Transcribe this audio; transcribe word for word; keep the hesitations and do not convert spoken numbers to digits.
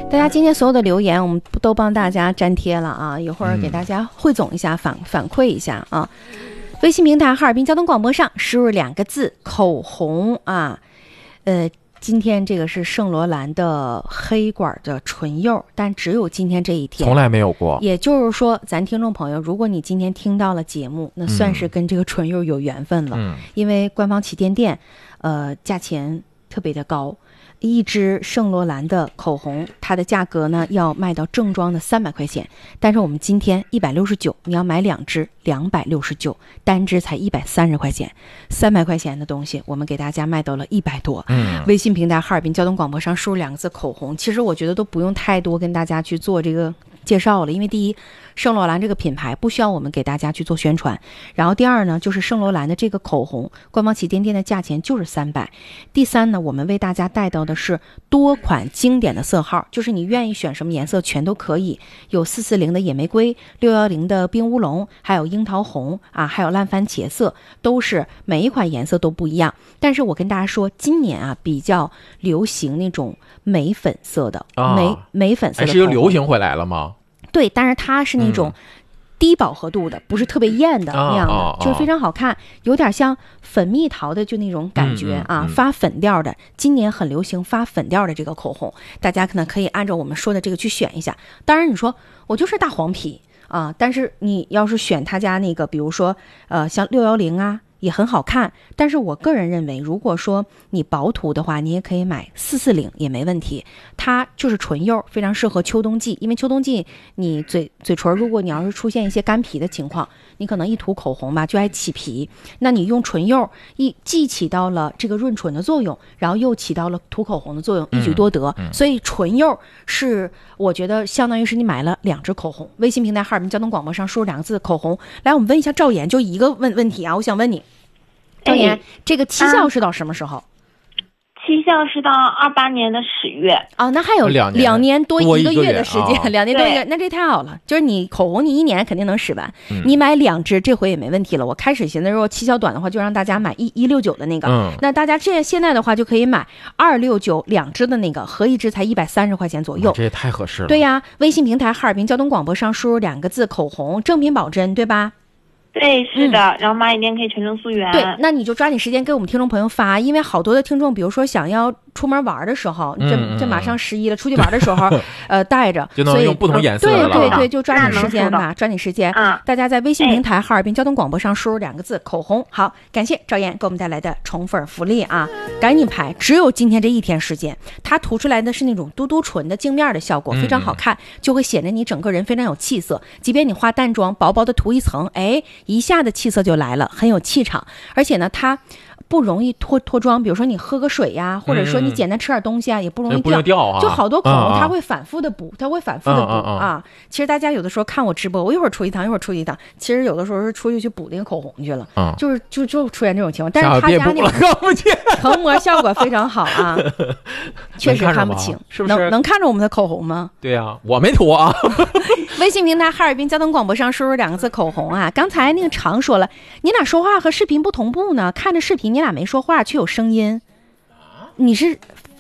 大家今天所有的留言我们都帮大家粘贴了啊，一会儿给大家汇总一下、嗯、反反馈一下啊。微信平台哈尔滨交通广播上输入两个字口红啊，呃今天这个是圣罗兰的黑管的唇釉，但只有今天这一天， 从来没有过。 也就是说咱听众朋友，如果你今天听到了节目，那算是跟这个唇釉有缘分了、嗯、因为官方旗舰店呃价钱特别的高，一支圣罗兰的口红它的价格呢要卖到正装的三百块钱，但是我们今天一百六十九，你要买两支两百六十九，单支才一百三十块钱，三百块钱的东西我们给大家卖到了一百多。嗯，微信平台哈尔滨交通广播上输入两个字口红，其实我觉得都不用太多跟大家去做这个介绍了，因为第一，圣罗兰这个品牌不需要我们给大家去做宣传，然后第二呢，就是圣罗兰的这个口红官方旗舰店的价钱就是三百，第三呢，我们为大家带到的是多款经典的色号，就是你愿意选什么颜色全都可以，有四四零的野玫瑰，六一零的冰乌龙，还有樱桃红啊，还有烂番茄色，都是每一款颜色都不一样。但是我跟大家说，今年啊比较流行那种玫粉色的，啊、玫玫粉色的口红， 是又流行回来了吗？ 对，但是它是那种低饱和度的，嗯、不是特别艳的那样的，哦、就是非常好看，有点像粉蜜桃的就那种感觉啊，嗯嗯、发粉调的。今年很流行发粉调的这个口红，大家可能可以按照我们说的这个去选一下。当然，你说我就是大黄皮啊，但是你要是选他家那个，比如说呃像六一零啊。也很好看，但是我个人认为，如果说你薄涂的话，你也可以买四四零也没问题。它就是唇釉，非常适合秋冬季，因为秋冬季你嘴嘴唇，如果你要是出现一些干皮的情况，你可能一涂口红吧就爱起皮，那你用唇釉一既起到了这个润唇的作用，然后又起到了涂口红的作用，一举多得。嗯嗯、所以唇釉是我觉得相当于是你买了两支口红。微信平台哈尔滨交通广播上输入两个字口红，来我们问一下赵岩，就一个问问题啊，我想问你。赵岩、哎，这个期效是到什么时候？ 期效是到二八年的十月啊，那还有两年两年多一个月的时间， 啊、 两年多一个，那这太好了。就是你口红，你一年肯定能使完，嗯、你买两支，这回也没问题了。我开始寻思，如果期效短的话，就让大家买一一六九的那个。嗯、那大家这现在的话，就可以买二六九两支的那个，合一支才一百三十块钱左右。 这也太合适了。 对呀，微信平台哈尔滨交通广播上输入两个字口红，正品保真，对吧？ 对，是的，嗯、然后蚂蚁店可以全程溯源。 对，那你就抓紧时间给我们听众朋友发，因为好多的听众，比如说想要出门玩的时候，嗯、这这马上十一了，出去玩的时候，呃，带着就能用不同颜色的了。 对对对，就抓紧时间吧，抓紧时间。嗯，大家在微信平台哈尔滨交通广播上输入两个字口红。好，感谢赵岩给我们带来的宠粉福利啊，赶紧排，只有今天这一天时间，它涂出来的是那种嘟嘟唇的镜面的效果，非常好看，嗯、就会显得你整个人非常有气色。即便你化淡妆，薄薄的涂一层，哎。一下的气色就来了，很有气场，而且呢，它不容易脱脱妆。比如说你喝个水呀，或者说你简单吃点东西啊，嗯、也不容易掉。 掉啊、 就好多口红它会反复的补，它会反复的补啊, 啊。其实大家有的时候看我直播，我一会儿出一趟，一会儿出一趟，其实有的时候是出去去补那个口红去了，嗯、就是就就出现这种情况。但是他家那个成膜效果非常好啊，确实看不清， 是不是？ 能能看着我们的口红吗？ 对呀、啊，我没涂啊。 微信平台哈尔滨交通广播上输入两个字口红啊，刚才那个常说了，你俩说话和视频不同步呢，看着视频你俩没说话却有声音，你是